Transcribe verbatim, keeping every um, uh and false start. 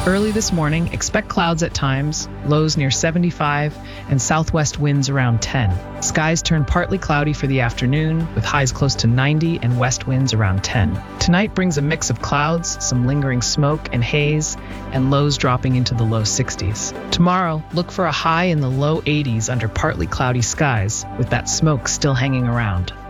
Early this morning, expect clouds at times, lows near seventy-five, and southwest winds around ten. Skies turn partly cloudy for the afternoon, with highs close to ninety and west winds around ten. Tonight brings a mix of clouds, some lingering smoke and haze, and lows dropping into the low sixties. Tomorrow, look for a high in the low eighties under partly cloudy skies, with that smoke still hanging around.